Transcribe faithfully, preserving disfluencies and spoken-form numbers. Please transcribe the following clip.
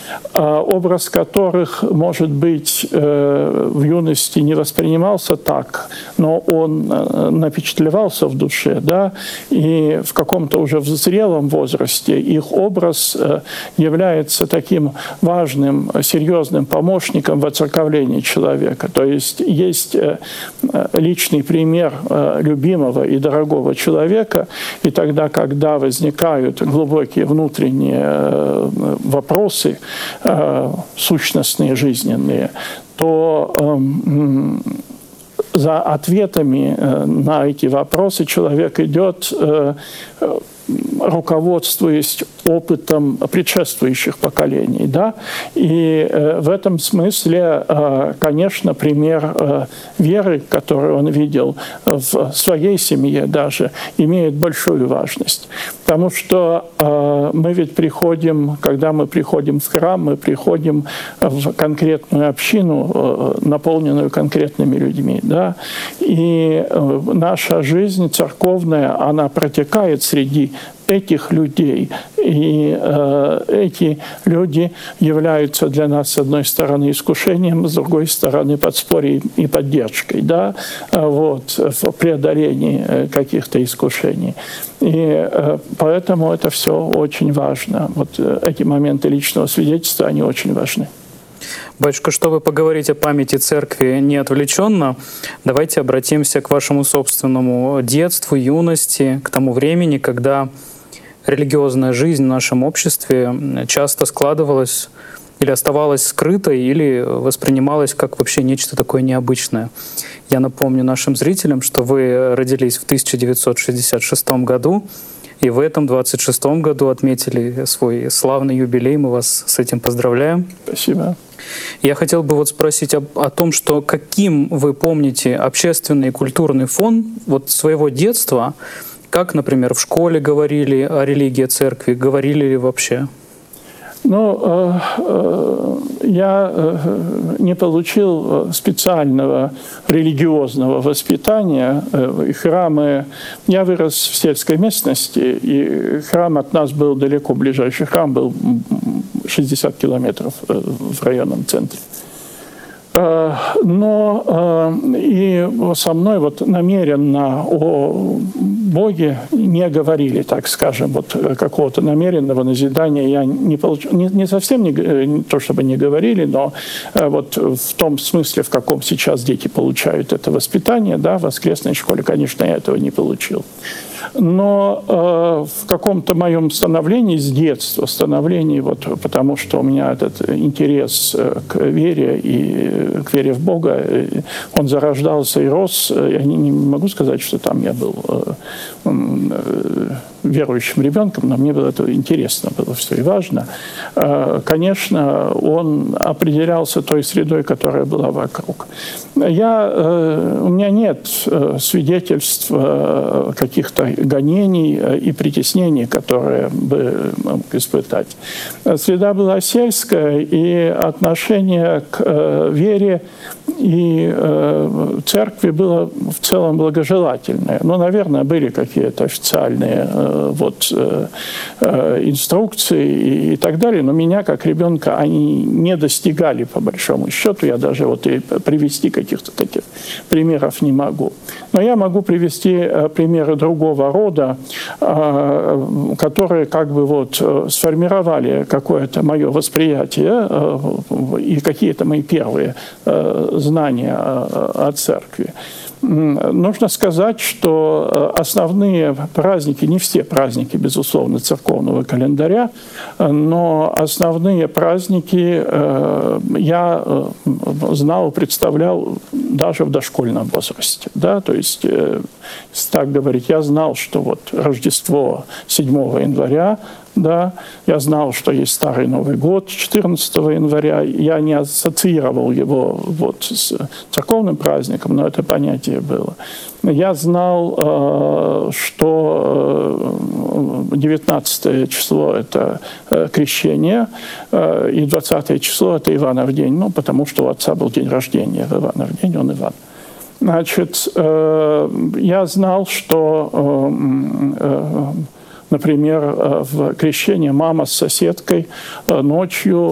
образ которых, может быть, в юности не воспринимался так, но он напечатлевался в душе, да, и в каком-то уже в зрелом возрасте их образ является таким важным, серьезным помощником в оцерковлении человека. То есть есть личный пример любимого и дорогого человека, и тогда, когда возникают глубокие внутренние вопросы, сущностные, жизненные, то за ответами на эти вопросы человек идет, руководствуясь опытом предшествующих поколений. Да? И э, в этом смысле, э, конечно, пример э, веры, которую он видел в своей семье даже, имеет большую важность. Потому что э, мы ведь приходим, когда мы приходим в храм, мы приходим в конкретную общину, э, наполненную конкретными людьми. Да? И э, наша жизнь церковная, она протекает среди этих людей. И э, эти люди являются для нас, с одной стороны, искушением, с другой стороны, подспорьем и поддержкой, да, вот, в преодолении каких-то искушений. И э, поэтому это все очень важно. Вот эти моменты личного свидетельства, они очень важны. Батюшка, чтобы поговорить о памяти церкви не отвлеченно, давайте обратимся к вашему собственному детству, юности, к тому времени, когда религиозная жизнь в нашем обществе часто складывалась или оставалась скрытой, или воспринималась как вообще нечто такое необычное. Я напомню нашим зрителям, что вы родились в тысяча девятьсот шестьдесят шестом году, и в этом двадцать шестом году отметили свой славный юбилей. Мы вас с этим поздравляем. Спасибо. Я хотел бы вот спросить о, о том, что каким вы помните общественный и культурный фон вот своего детства, как, например, в школе говорили о религии церкви, говорили ли вообще? Ну, э, э, я э, не получил специального религиозного воспитания. Э, храмы... Я вырос в сельской местности, и храм от нас был далеко. Ближайший храм был шестьдесят километров в районном центре. Но и со мной вот намеренно о Боге не говорили, так скажем, вот какого-то намеренного назидания я не получил. Не, не совсем не, не то, чтобы не говорили, но вот в том смысле, в каком сейчас дети получают это воспитание, да, в воскресной школе, конечно, я этого не получил. Но э, в каком-то моем становлении с детства, становлении, вот, потому что у меня этот интерес к вере и к вере в Бога, он зарождался и рос. Я не, не могу сказать, что там я был э, э, верующим ребенком, но мне было это интересно, было все и важно. Э, конечно, он определялся той средой, которая была вокруг. Я, э, у меня нет э, свидетельств э, каких-то гонений и притеснений, которые бы мог испытать. Среда была сельская, и отношение к э, вере и э, церкви было в целом благожелательное. Ну, наверное, были какие-то официальные э, вот, э, э, инструкции и, и так далее, но меня, как ребенка, они не достигали, по большому счету. Я даже вот и привести каких-то таких примеров не могу. Но я могу привести э, примеры другого рода, э, которые как бы вот сформировали какое-то мое восприятие э, и какие-то мои первые э, знания о, о церкви. Нужно сказать, что основные праздники, не все праздники, безусловно, церковного календаря, но основные праздники я знал, представлял даже в дошкольном возрасте. Да? То есть, если так говорить, я знал, что вот Рождество седьмого января, да, я знал, что есть Старый Новый год четырнадцатого января. Я не ассоциировал его вот с церковным праздником, но это понятие было. Я знал, что девятнадцатое число – это крещение, и двадцатое число – это Иванов день, ну, потому что у отца был день рождения в Иванов день, он Иван. Значит, я знал, что, например, в крещении мама с соседкой ночью